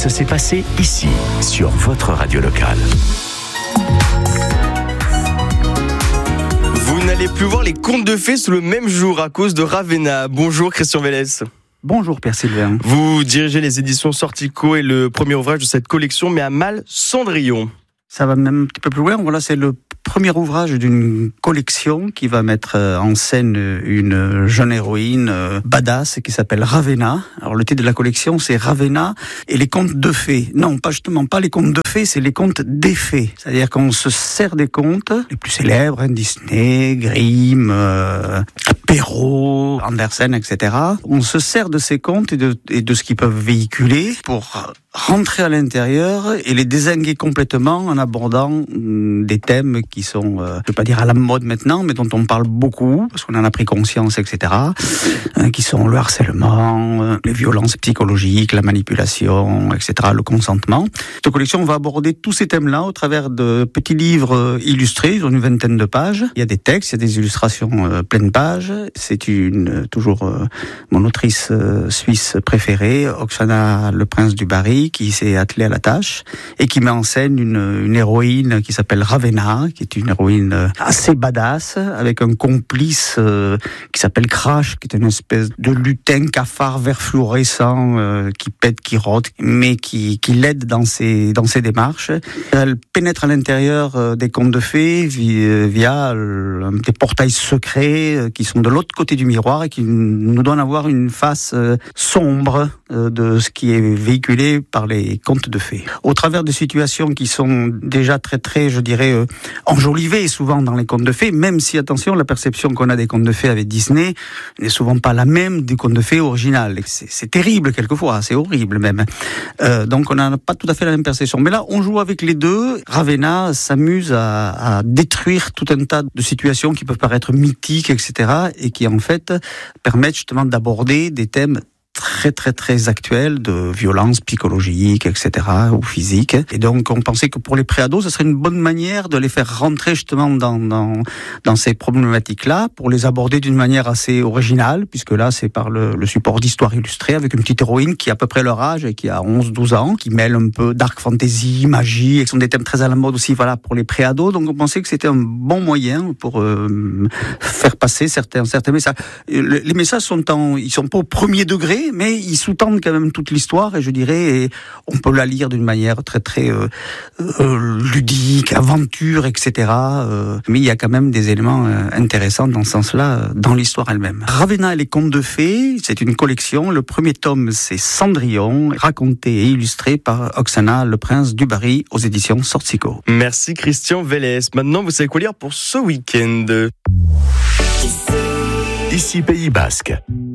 Ça s'est passé ici, sur votre radio locale. Vous n'allez plus voir les contes de fées sous le même jour à cause de Ravenna. Bonjour Christian Vélez. Bonjour Pierre Sylvain. Vous dirigez les éditions Sortico et le premier ouvrage de cette collection met à mal Cendrillon. Ça va même un petit peu plus loin. Voilà, c'est le premier ouvrage d'une collection qui va mettre en scène une jeune héroïne badass qui s'appelle Ravenna. Alors le titre de la collection c'est Ravenna et les contes de fées. Non, pas les contes de fées, c'est les contes des fées. C'est-à-dire qu'on se sert des contes les plus célèbres, Disney, Grimm, Perrault, Andersen, etc. On se sert de ces contes et de ce qu'ils peuvent véhiculer pour rentrer à l'intérieur et les dézinguer complètement en abordant des thèmes qui sont, je ne vais pas dire à la mode maintenant, mais dont on parle beaucoup, parce qu'on en a pris conscience, etc., qui sont le harcèlement, les violences psychologiques, la manipulation, etc., le consentement. Cette collection va aborder tous ces thèmes-là au travers de petits livres illustrés, ils ont une vingtaine de pages. Il y a des textes, il y a des illustrations pleines pages. C'est toujours mon autrice suisse préférée, Oksana Le Prince du Barry, qui s'est attelée à la tâche et qui met en scène une héroïne qui s'appelle Ravenna, qui est une héroïne assez badass, avec un complice qui s'appelle Crash, qui est une espèce de lutin cafard vert fluorescent qui pète, qui rôde, mais qui l'aide dans ses démarches. Elle pénètre à l'intérieur des contes de fées via des portails secrets qui sont de l'autre côté du miroir et qui nous donnent à voir une face sombre de ce qui est véhiculé par les contes de fées. Au travers de situations qui sont déjà très, je dirais, enjolivées souvent dans les contes de fées, même si, attention, la perception qu'on a des contes de fées avec Disney n'est souvent pas la même du conte de fées original. C'est terrible quelquefois, c'est horrible même. Donc on n'a pas tout à fait la même perception. Mais là, on joue avec les deux. Ravenna s'amuse à détruire tout un tas de situations qui peuvent paraître mythiques, etc., et qui en fait permettent justement d'aborder des thèmes très actuel de violence psychologique, etc., ou physique. Et donc, on pensait que pour les préados, ce serait une bonne manière de les faire rentrer justement dans ces problématiques-là, pour les aborder d'une manière assez originale, puisque là, c'est par le support d'histoire illustrée, avec une petite héroïne qui a à peu près leur âge et qui a 11-12 ans, qui mêle un peu dark fantasy, magie, et ce sont des thèmes très à la mode aussi, voilà, pour les préados. Donc, on pensait que c'était un bon moyen pour faire passer certains messages. Les messages ils sont pas au premier degré, mais ils sous-tendent quand même toute l'histoire, et je dirais, et on peut la lire d'une manière très ludique, aventure, etc. Mais il y a quand même des éléments intéressants dans ce sens-là, dans l'histoire elle-même. Ravenna et les contes de fées, c'est une collection. Le premier tome, c'est Cendrillon, raconté et illustré par Oksana Le Prince du Barry aux éditions Sortico. Merci Christian Vélez. Maintenant, vous savez quoi lire pour ce week-end. Ici Pays Basque.